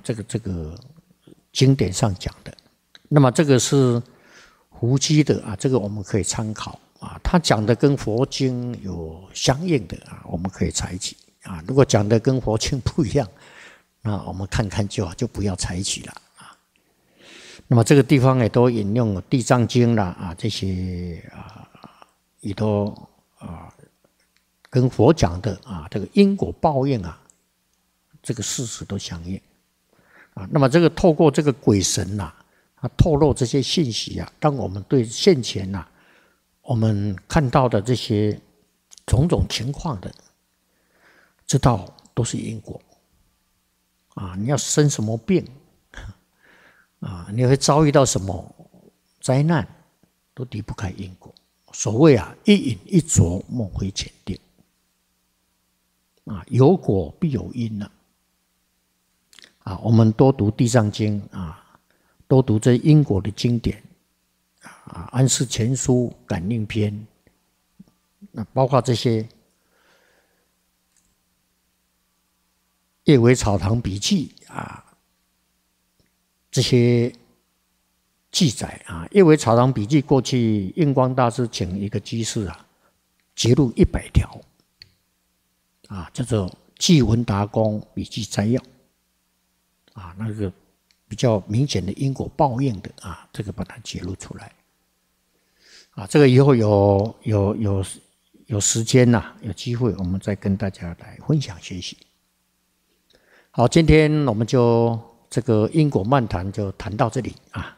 这个经典上讲的。那么这个是胡基的啊，这个我们可以参考啊。他讲的跟佛经有相应的啊，我们可以采取啊。如果讲的跟佛经不一样，那我们看看就好，就不要采取了啊。那么这个地方也都引用《地藏经》啦啊，这些啊也都啊跟佛讲的啊这个因果报应啊，这个事实都相应啊。那么这个透过这个鬼神呐，他透露这些信息啊，让我们对现前呐，我们看到的这些种种情况的，知道都是因果啊。你要生什么病啊，你会遭遇到什么灾难，都离不开因果。所谓啊，一饮一啄，莫非前定啊，有果必有因呐啊。我们多读《地藏经》啊。多读这因果的经典啊，《安世全书》《感应篇》，那包括这些《叶尾草堂笔记》啊，这些记载啊，《叶尾草堂笔记》过去印光大师请一个居士啊，节录100条啊，叫做《记文达公笔记摘要》啊，那个。比较明显的因果报应的啊，这个把它揭露出来啊，这个以后有时间呐，有机会我们再跟大家来分享学习。好，今天我们就这个因果漫谈就谈到这里啊。